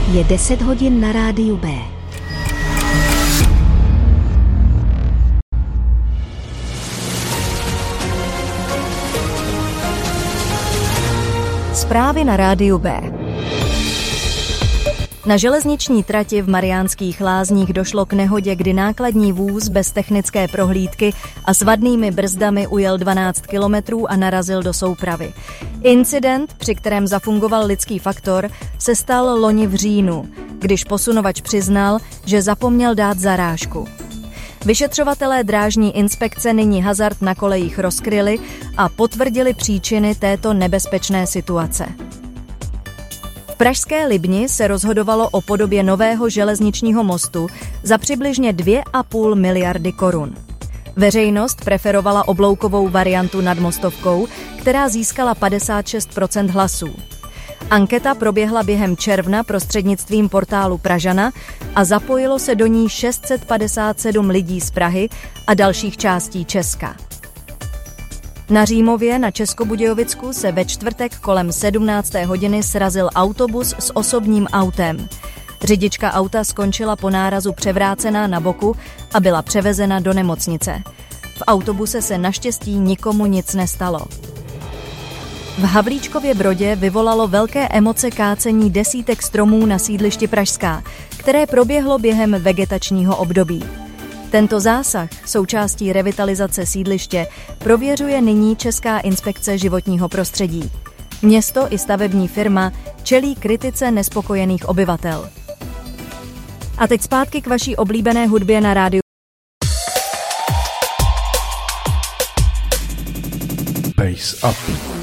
Je 10 hodin na rádiu B. Zprávy na rádiu B. Na železniční trati v Mariánských Lázních došlo k nehodě, kdy nákladní vůz bez technické prohlídky a s vadnými brzdami ujel 12 kilometrů a narazil do soupravy. Incident, při kterém zafungoval lidský faktor, se stal loni v říjnu, když posunovač přiznal, že zapomněl dát zarážku. Vyšetřovatelé drážní inspekce nyní hazard na kolejích rozkryli a potvrdili příčiny této nebezpečné situace. V pražské Libni se rozhodovalo o podobě nového železničního mostu za přibližně 2,5 miliardy korun. Veřejnost preferovala obloukovou variantu nad mostovkou, která získala 56% hlasů. Anketa proběhla během června prostřednictvím portálu Pražana a zapojilo se do ní 657 lidí z Prahy a dalších částí Česka. Na Římově na Českobudějovicku se ve čtvrtek kolem 17. hodiny srazil autobus s osobním autem. Řidička auta skončila po nárazu převrácená na boku a byla převezena do nemocnice. V autobuse se naštěstí nikomu nic nestalo. V Havlíčkově Brodě vyvolalo velké emoce kácení desítek stromů na sídlišti Pražská, které proběhlo během vegetačního období. Tento zásah, součástí revitalizace sídliště, prověřuje nyní Česká inspekce životního prostředí. Město i stavební firma čelí kritice nespokojených obyvatel. A teď zpátky k vaší oblíbené hudbě na rádiu. Pace up.